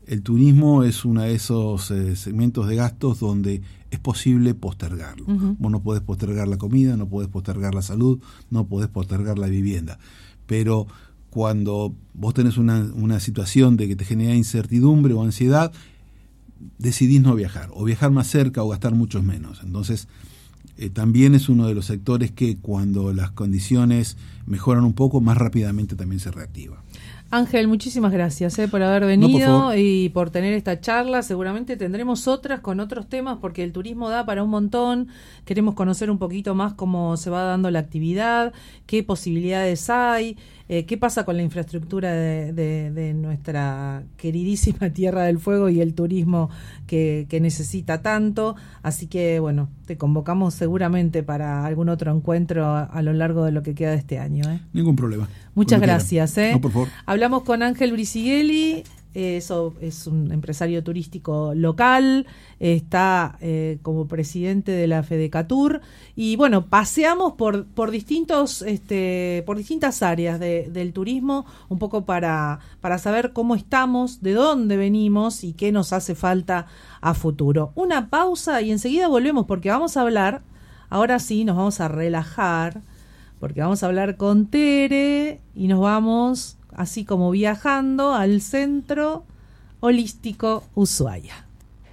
el turismo es uno de esos eh, segmentos de gastos donde es posible postergarlo. Uh-huh. Vos no podés postergar la comida, no podés postergar la salud, no podés postergar la vivienda. Pero cuando vos tenés una, una situación de que te genera incertidumbre o ansiedad, decidís no viajar, o viajar más cerca o gastar mucho menos. Entonces, eh, también es uno de los sectores que cuando las condiciones mejoran un poco, más rápidamente también se reactiva. Ángel, muchísimas gracias eh, por haber venido no, por y por tener esta charla. Seguramente tendremos otras con otros temas porque el turismo da para un montón. Queremos conocer un poquito más cómo se va dando la actividad, qué posibilidades hay, eh, qué pasa con la infraestructura de, de, de nuestra queridísima Tierra del Fuego y el turismo que, que necesita tanto. Así que, bueno, te convocamos seguramente para algún otro encuentro a, a lo largo de lo que queda de este año. ¿eh? Ningún problema. Muchas gracias. ¿eh? No, por favor. Hablamos con Ángel Bricighelli, eso es un empresario turístico local, está eh, como presidente de la Fedecatur y bueno, paseamos por por distintos este por distintas áreas de, del turismo, un poco para para saber cómo estamos, de dónde venimos y qué nos hace falta a futuro. Una pausa y enseguida volvemos porque vamos a hablar, ahora sí nos vamos a relajar, porque vamos a hablar con Tere y nos vamos así como viajando al Centro Holístico Ushuaia.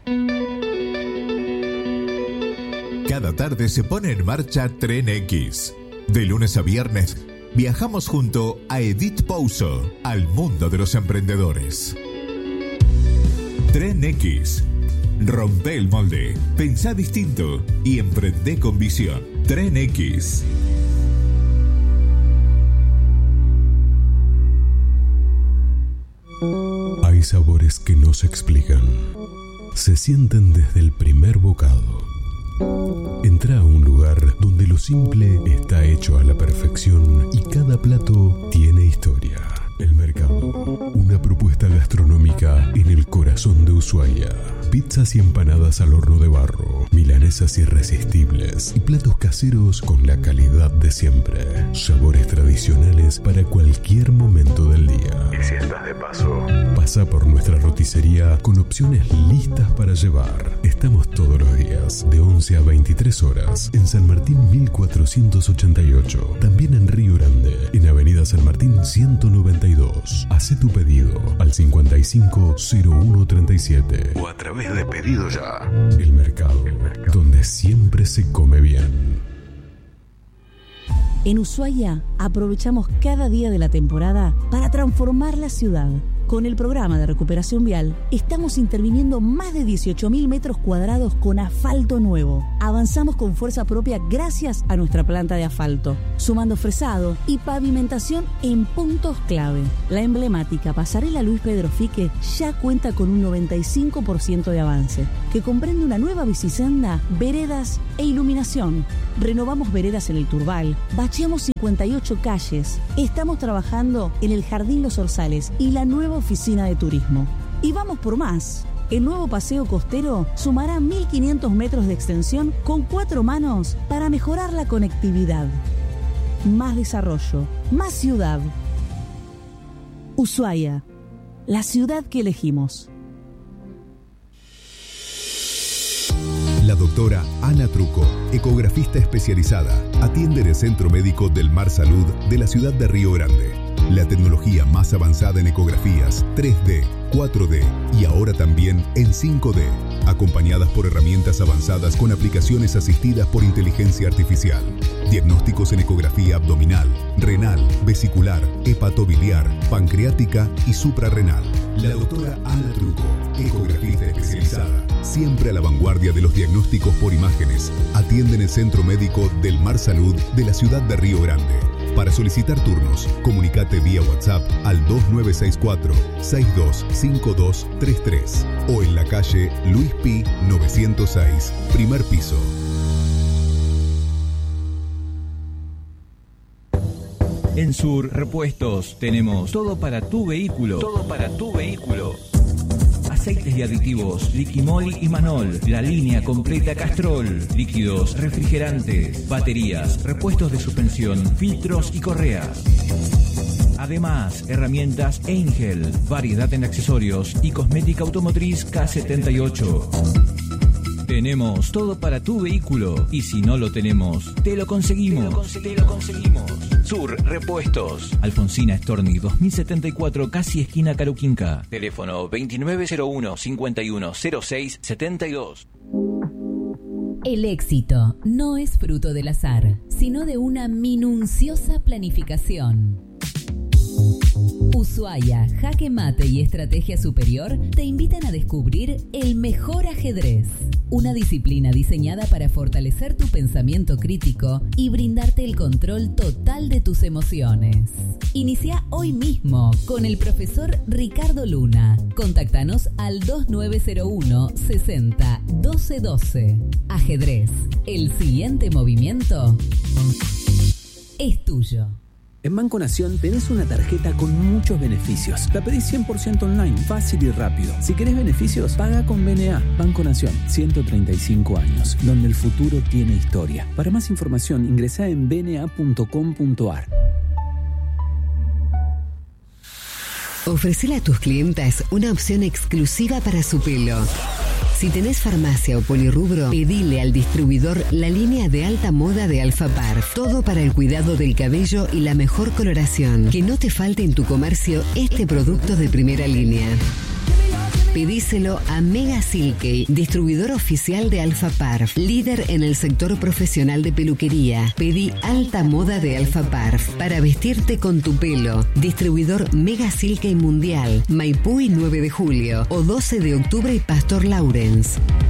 Cada tarde se pone en marcha Tren X. De lunes a viernes viajamos junto a Edith Pouso al mundo de los emprendedores. Tren X. Rompe el molde, pensá distinto y emprendé con visión. Tren X. Hay sabores que no se explican. Se sienten desde el primer bocado. Entra a un lugar donde lo simple está hecho a la perfección y cada plato tiene historia. El Mercado, una propuesta gastronómica en el corazón de Ushuaia. Pizzas y empanadas al horno de barro, milanesas irresistibles y platos caseros con la calidad de siempre. Sabores tradicionales para cualquier momento del día. Y si estás de paso, pasa por nuestra roticería con opciones listas para llevar. Estamos todos los días, de once a veintitrés horas, en San Martín mil cuatrocientos ochenta y ocho. También en Río Grande, en Avenida San Martín ciento noventa y dos. Hacé tu pedido al cincuenta y cinco cero uno treinta y siete o a través de Pedido Ya. El Mercado, El Mercado, donde siempre se come bien. En Ushuaia aprovechamos cada día de la temporada para transformar la ciudad. Con el programa de recuperación vial, estamos interviniendo más de dieciocho mil metros cuadrados con asfalto nuevo. Avanzamos con fuerza propia gracias a nuestra planta de asfalto, sumando fresado y pavimentación en puntos clave. La emblemática pasarela Luis Pedro Fique ya cuenta con un noventa y cinco por ciento de avance, que comprende una nueva bicisenda, veredas e iluminación. Renovamos veredas en el Turbal, bacheamos cincuenta y ocho calles. Estamos trabajando en el Jardín Los Orzales y la nueva oficina de turismo. Y vamos por más. El nuevo paseo costero sumará mil quinientos metros de extensión con cuatro manos para mejorar la conectividad. Más desarrollo, más ciudad. Ushuaia, la ciudad que elegimos. La doctora Ana Truco, ecografista especializada, atiende en el Centro Médico del Mar Salud de la ciudad de Río Grande. La tecnología más avanzada en ecografías tres D, cuatro D y ahora también en cinco D, acompañadas por herramientas avanzadas con aplicaciones asistidas por inteligencia artificial. Diagnósticos en ecografía abdominal, renal, vesicular, hepatobiliar, pancreática y suprarrenal. La doctora Ana Truco, ecografista especializada, siempre a la vanguardia de los diagnósticos por imágenes, atiende en el Centro Médico del Mar Salud de la ciudad de Río Grande. Para solicitar turnos, comunicate vía WhatsApp al dos nueve seis cuatro, seis dos cinco dos tres tres o en la calle Luis Pi novecientos seis, primer piso. En Sur Repuestos tenemos todo para tu vehículo. Todo para tu vehículo. Aceites y aditivos, Liquimol y Manol, la línea completa Castrol, líquidos, refrigerantes, baterías, repuestos de suspensión, filtros y correas. Además, herramientas Angel, variedad en accesorios y cosmética automotriz K setenta y ocho. Tenemos todo para tu vehículo y si no lo tenemos, te lo conseguimos. Te lo conseguimos. Sur Repuestos. Alfonsina Storni dos mil setenta y cuatro, casi esquina Caruquinca. Teléfono veintinueve cero uno, cincuenta y uno cero seis setenta y dos. El éxito no es fruto del azar, sino de una minuciosa planificación. Ushuaia, Jaque Mate y Estrategia Superior te invitan a descubrir el mejor ajedrez, una disciplina diseñada para fortalecer tu pensamiento crítico y brindarte el control total de tus emociones. Inicia hoy mismo con el profesor Ricardo Luna. Contáctanos al dos nueve cero uno, sesenta, doce doce. Ajedrez, el siguiente movimiento es tuyo. En Banco Nación tenés una tarjeta con muchos beneficios. La pedís cien por ciento online, fácil y rápido. Si querés beneficios, paga con B N A. Banco Nación, ciento treinta y cinco años, donde el futuro tiene historia. Para más información, ingresá en b n a punto com punto a r. Ofrecele a tus clientas una opción exclusiva para su pelo. Si tenés farmacia o polirrubro, pedile al distribuidor la línea de alta moda de Alpha Parf. Todo para el cuidado del cabello y la mejor coloración. Que no te falte en tu comercio este producto de primera línea. Pedíselo a Mega Silkey, distribuidor oficial de Alpha Parf, líder en el sector profesional de peluquería. Pedí alta moda de Alpha Parf para vestirte con tu pelo. Distribuidor Mega Silkey Mundial, Maipú y nueve de julio, o doce de octubre y Pastor Lawrence.